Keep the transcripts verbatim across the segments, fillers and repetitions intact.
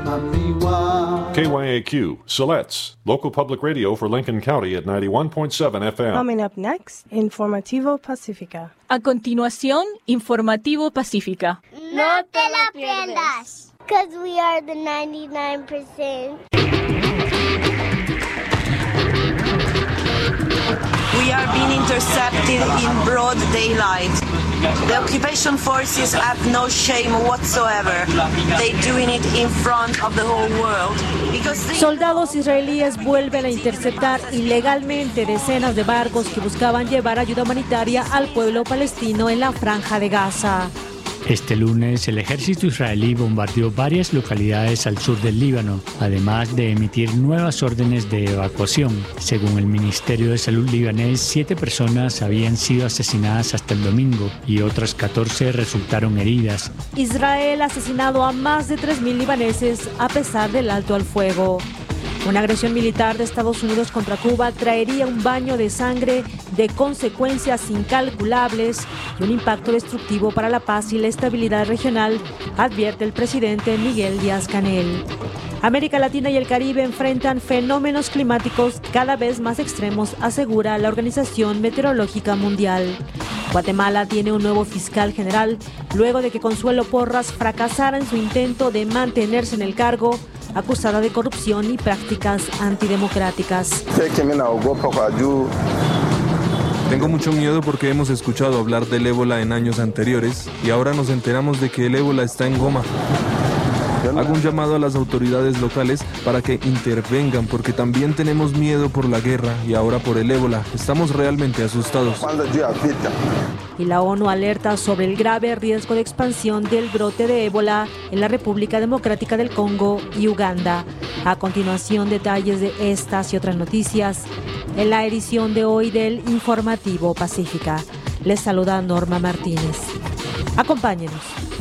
K Y A Q, Siletz, local public radio for Lincoln County at ninety-one point seven F M. Coming up next, Informativo Pacífica. A continuación, Informativo Pacífica. No te la pierdas, because we are the ninety-nine percent. We are being intercepted in broad daylight. The occupation forces have no shame whatsoever. They're doing it in front of the whole world. Soldados israelíes vuelven a interceptar ilegalmente decenas de barcos que buscaban llevar ayuda humanitaria al pueblo palestino en la Franja de Gaza. Este lunes, el ejército israelí bombardeó varias localidades al sur del Líbano, además de emitir nuevas órdenes de evacuación. Según el Ministerio de Salud libanés, siete personas habían sido asesinadas hasta el domingo y otras catorce resultaron heridas. Israel ha asesinado a más de tres mil libaneses a pesar del alto al fuego. Una agresión militar de Estados Unidos contra Cuba traería un baño de sangre de consecuencias incalculables y un impacto destructivo para la paz y la estabilidad regional, advierte el presidente Miguel Díaz-Canel. América Latina y el Caribe enfrentan fenómenos climáticos cada vez más extremos, asegura la Organización Meteorológica Mundial. Guatemala tiene un nuevo fiscal general luego de que Consuelo Porras fracasara en su intento de mantenerse en el cargo, acusada de corrupción y prácticas antidemocráticas. Tengo mucho miedo porque hemos escuchado hablar del ébola en años anteriores y ahora nos enteramos de que el ébola está en Goma. Hago un llamado a las autoridades locales para que intervengan porque también tenemos miedo por la guerra y ahora por el ébola. Estamos realmente asustados. Y la ONU alerta sobre el grave riesgo de expansión del brote de ébola en la República Democrática del Congo y Uganda. A continuación, detalles de estas y otras noticias en la edición de hoy del Informativo Pacífica. Les saluda Norma Martínez. Acompáñenos.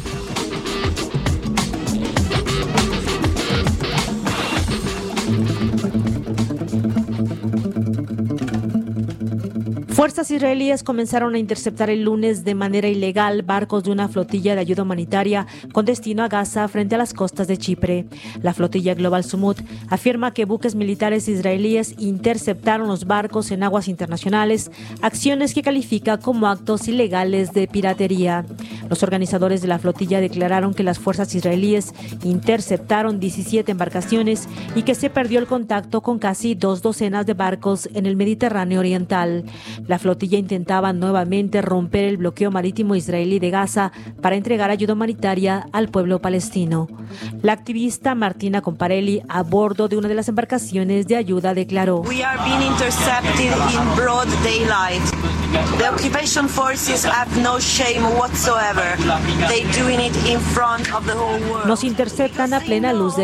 Fuerzas israelíes comenzaron a interceptar el lunes de manera ilegal barcos de una flotilla de ayuda humanitaria con destino a Gaza frente a las costas de Chipre. La flotilla Global Sumut afirma que buques militares israelíes interceptaron los barcos en aguas internacionales, acciones que califica como actos ilegales de piratería. Los organizadores de la flotilla declararon que las fuerzas israelíes interceptaron diecisiete embarcaciones y que se perdió el contacto con casi dos docenas de barcos en el Mediterráneo Oriental. La flotilla intentaba nuevamente romper el bloqueo marítimo israelí de Gaza para entregar ayuda humanitaria al pueblo palestino. La activista Martina Comparelli, a bordo de una de las embarcaciones de ayuda, declaró: We are being intercepted in broad daylight. The occupation forces have no shame whatsoever. They're doing it in front of the whole world. Nos interceptan a plena luz del